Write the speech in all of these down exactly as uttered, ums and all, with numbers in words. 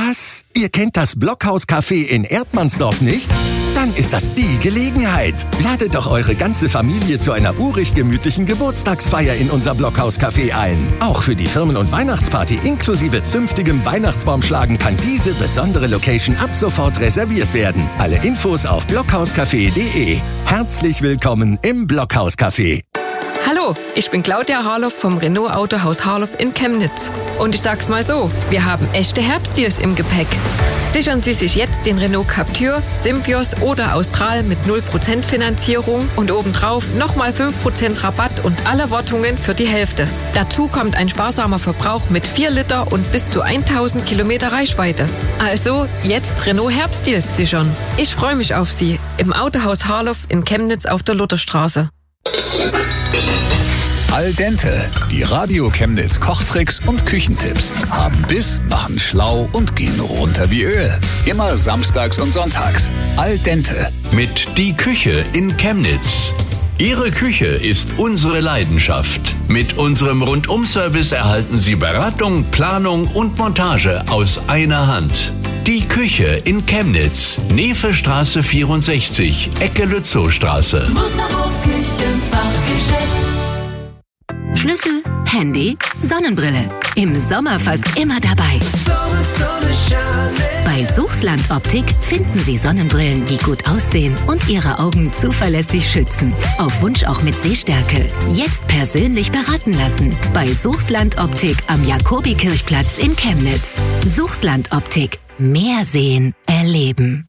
Was? Ihr kennt das Blockhaus-Café in Erdmannsdorf nicht? Dann ist das die Gelegenheit. Ladet doch eure ganze Familie zu einer urig gemütlichen Geburtstagsfeier in unser Blockhaus-Café ein. Auch für die Firmen- und Weihnachtsparty inklusive zünftigem Weihnachtsbaumschlagen kann diese besondere Location ab sofort reserviert werden. Alle Infos auf blockhauscafé punkt de. Herzlich willkommen im Blockhaus-Café. Hallo, ich bin Claudia Harloff vom Renault Autohaus Harloff in Chemnitz. Und ich sag's mal so, wir haben echte Herbstdeals im Gepäck. Sichern Sie sich jetzt den Renault Captur, Symbioz oder Austral mit null Prozent Finanzierung und obendrauf nochmal fünf Prozent Rabatt und alle Wartungen für die Hälfte. Dazu kommt ein sparsamer Verbrauch mit vier Liter und bis zu tausend Kilometer Reichweite. Also jetzt Renault Herbstdeals sichern. Ich freue mich auf Sie im Autohaus Harloff in Chemnitz auf der Lutherstraße. Al dente, die Radio Chemnitz Kochtricks und Küchentipps. Haben Biss, machen schlau und gehen runter wie Öl. Immer samstags und sonntags. Al dente. Mit Die Küche in Chemnitz. Ihre Küche ist unsere Leidenschaft. Mit unserem Rundum-Service erhalten Sie Beratung, Planung und Montage aus einer Hand. Die Küche in Chemnitz. Nevestraße vierundsechzig, Ecke Lützowstraße. Musterhaus Küchenfachgeschäft. Schlüssel, Handy, Sonnenbrille. Im Sommer fast immer dabei. Bei Suchsland Optik finden Sie Sonnenbrillen, die gut aussehen und Ihre Augen zuverlässig schützen. Auf Wunsch auch mit Sehstärke. Jetzt persönlich beraten lassen. Bei Suchsland Optik am Jakobikirchplatz in Chemnitz. Suchsland Optik. Mehr sehen, erleben.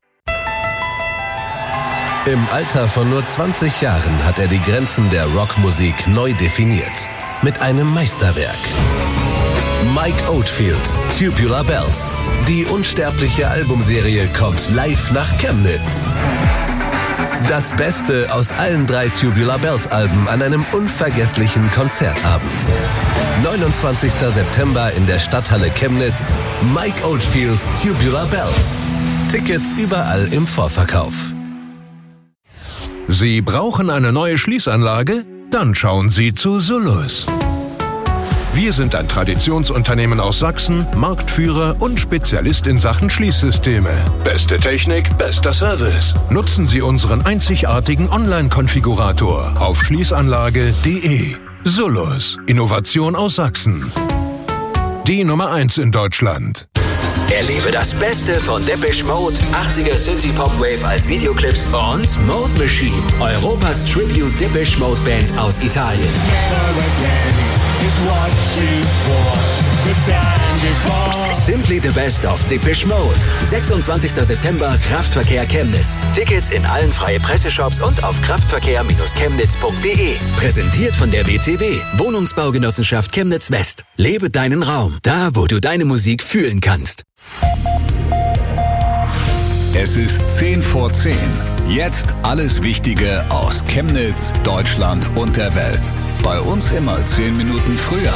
Im Alter von nur zwanzig Jahren hat er die Grenzen der Rockmusik neu definiert. Mit einem Meisterwerk. Mike Oldfield, Tubular Bells. Die unsterbliche Albumserie kommt live nach Chemnitz. Das Beste aus allen drei Tubular Bells Alben an einem unvergesslichen Konzertabend. neunundzwanzigster September in der Stadthalle Chemnitz. Mike Oldfields Tubular Bells. Tickets überall im Vorverkauf. Sie brauchen eine neue Schließanlage? Dann schauen Sie zu Sullus. Wir sind ein Traditionsunternehmen aus Sachsen, Marktführer und Spezialist in Sachen Schließsysteme. Beste Technik, bester Service. Nutzen Sie unseren einzigartigen Online-Konfigurator auf schließanlage punkt de. Sullus, Innovation aus Sachsen. Die Nummer eins in Deutschland. Erlebe das Beste von Depeche Mode, achtziger Synthie-Pop-Wave als Videoclips und Mode Machine, Europas Tribute Depeche Mode Band aus Italien. Simply the Best of Depeche Mode. sechsundzwanzigster September, Kraftverkehr Chemnitz. Tickets in allen freie Presseshops und auf kraftverkehr chemnitz punkt de. Präsentiert von der W C W, Wohnungsbaugenossenschaft Chemnitz West. Lebe deinen Raum, da wo du deine Musik fühlen kannst. Es ist zehn vor zehn. Jetzt alles Wichtige aus Chemnitz, Deutschland und der Welt. Bei uns immer zehn Minuten früher.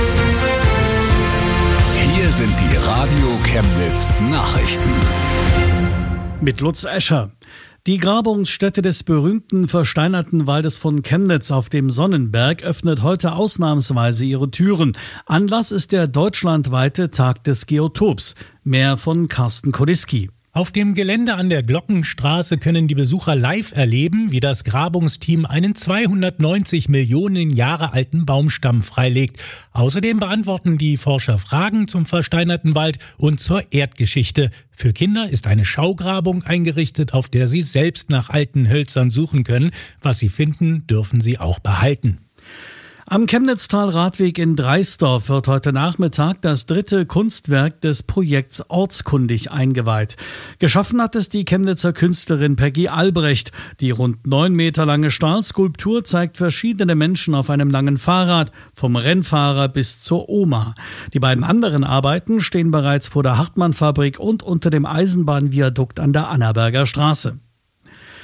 Hier sind die Radio Chemnitz Nachrichten. Mit Lutz Escher. Die Grabungsstätte des berühmten versteinerten Waldes von Chemnitz auf dem Sonnenberg öffnet heute ausnahmsweise ihre Türen. Anlass ist der deutschlandweite Tag des Geotops. Mehr von Carsten Kodiski. Auf dem Gelände an der Glockenstraße können die Besucher live erleben, wie das Grabungsteam einen zweihundertneunzig Millionen Jahre alten Baumstamm freilegt. Außerdem beantworten die Forscher Fragen zum versteinerten Wald und zur Erdgeschichte. Für Kinder ist eine Schaugrabung eingerichtet, auf der sie selbst nach alten Hölzern suchen können. Was sie finden, dürfen sie auch behalten. Am Chemnitztal-Radweg in Dreisdorf wird heute Nachmittag das dritte Kunstwerk des Projekts Ortskundig eingeweiht. Geschaffen hat es die Chemnitzer Künstlerin Peggy Albrecht. Die rund neun Meter lange Stahlskulptur zeigt verschiedene Menschen auf einem langen Fahrrad, vom Rennfahrer bis zur Oma. Die beiden anderen Arbeiten stehen bereits vor der Hartmann-Fabrik und unter dem Eisenbahnviadukt an der Annaberger Straße.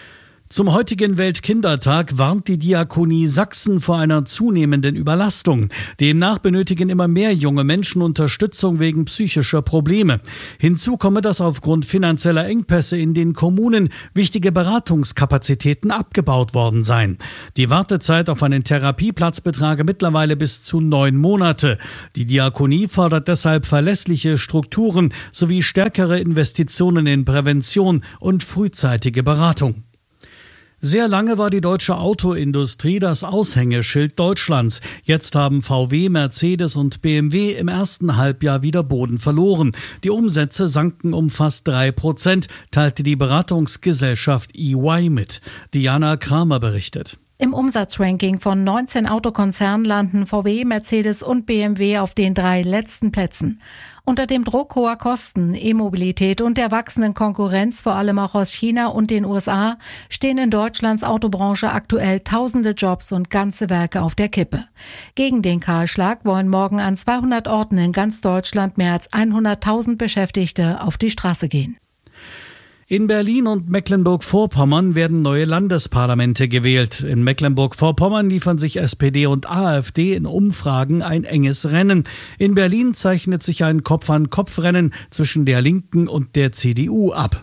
Zum heutigen Weltkindertag warnt die Diakonie Sachsen vor einer zunehmenden Überlastung. Demnach benötigen immer mehr junge Menschen Unterstützung wegen psychischer Probleme. Hinzu komme, dass aufgrund finanzieller Engpässe in den Kommunen wichtige Beratungskapazitäten abgebaut worden seien. Die Wartezeit auf einen Therapieplatz betrage mittlerweile bis zu neun Monate. Die Diakonie fordert deshalb verlässliche Strukturen sowie stärkere Investitionen in Prävention und frühzeitige Beratung. Sehr lange war die deutsche Autoindustrie das Aushängeschild Deutschlands. Jetzt haben V W, Mercedes und B M W im ersten Halbjahr wieder Boden verloren. Die Umsätze sanken um fast drei Prozent, teilte die Beratungsgesellschaft E Y mit. Diana Kramer berichtet. Im Umsatzranking von neunzehn Autokonzernen landen V W, Mercedes und B M W auf den drei letzten Plätzen. Unter dem Druck hoher Kosten, E-Mobilität und der wachsenden Konkurrenz, vor allem auch aus China und den U S A, stehen in Deutschlands Autobranche aktuell tausende Jobs und ganze Werke auf der Kippe. Gegen den Kahlschlag wollen morgen an zweihundert Orten in ganz Deutschland mehr als hunderttausend Beschäftigte auf die Straße gehen. In Berlin und Mecklenburg-Vorpommern werden neue Landesparlamente gewählt. In Mecklenburg-Vorpommern liefern sich S P D und AfD in Umfragen ein enges Rennen. In Berlin zeichnet sich ein Kopf-an-Kopf-Rennen zwischen der Linken und der C D U ab.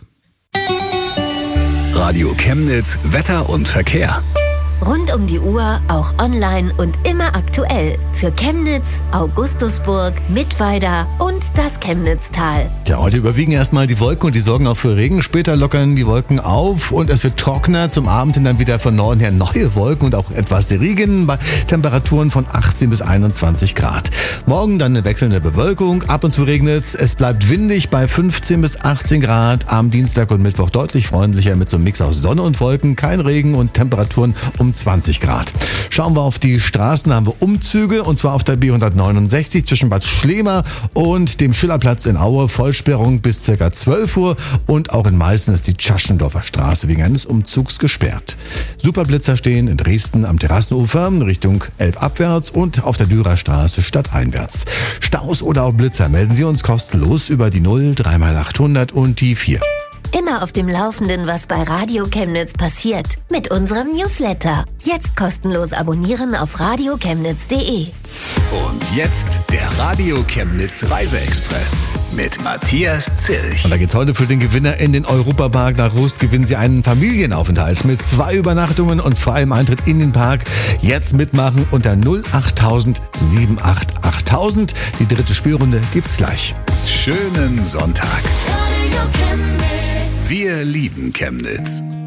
Radio Chemnitz, Wetter und Verkehr. Rund um die Uhr, auch online und immer aktuell. Für Chemnitz, Augustusburg, Mittweida und das Chemnitztal. Tja, heute überwiegen erstmal die Wolken und die sorgen auch für Regen. Später lockern die Wolken auf und es wird trockener. Zum Abend hin dann wieder von Norden her neue Wolken und auch etwas Regen bei Temperaturen von achtzehn bis einundzwanzig Grad. Morgen dann eine wechselnde Bewölkung. Ab und zu regnet es. Es bleibt windig bei fünfzehn bis achtzehn Grad. Am Dienstag und Mittwoch deutlich freundlicher mit so einem Mix aus Sonne und Wolken. Kein Regen und Temperaturen um zwanzig Grad. Schauen wir auf die Straßen, da haben wir Umzüge und zwar auf der B hundertneunundsechzig zwischen Bad Schlema und dem Schillerplatz in Aue. Vollsperrung bis ca. zwölf Uhr und auch in Meißen ist die Tschaschendorfer Straße wegen eines Umzugs gesperrt. Superblitzer stehen in Dresden am Terrassenufer Richtung Elbabwärts und auf der Dürerstraße stadteinwärts. Staus oder auch Blitzer melden Sie uns kostenlos über die null drei mal achthundert und die vier. Immer auf dem Laufenden, was bei Radio Chemnitz passiert. Mit unserem Newsletter. Jetzt kostenlos abonnieren auf radio chemnitz punkt de. Und jetzt der Radio Chemnitz Reiseexpress mit Matthias Zilch. Und da geht's heute für den Gewinner in den Europapark nach Rust. Gewinnen Sie einen Familienaufenthalt mit zwei Übernachtungen und freiem Eintritt in den Park. Jetzt mitmachen unter null achttausend sieben acht achttausend. Die dritte Spielrunde gibt's gleich. Schönen Sonntag. Wir lieben Chemnitz.